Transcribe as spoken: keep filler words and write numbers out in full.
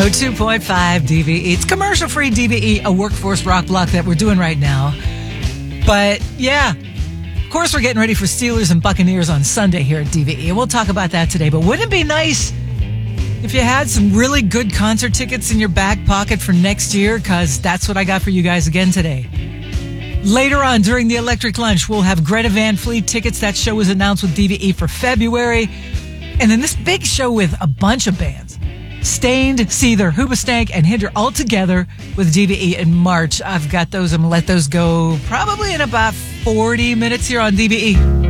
oh two point five D V E. It's commercial-free D V E, a workforce rock block that we're doing right now. But, yeah, of course we're getting ready for Steelers and Buccaneers on Sunday here at D V E, and we'll talk about that today. But wouldn't it be nice if you had some really good concert tickets in your back pocket for next year? Because that's what I got for you guys again today. Later on, during the Electric Lunch, we'll have Greta Van Fleet tickets. That show was announced with D V E for February. And then this big show with a bunch of bands. Stained, Seether, Hoobastank, and Hinder all together with D V E in March. I've got those. I'm going to let those go probably in about forty minutes here on D V E.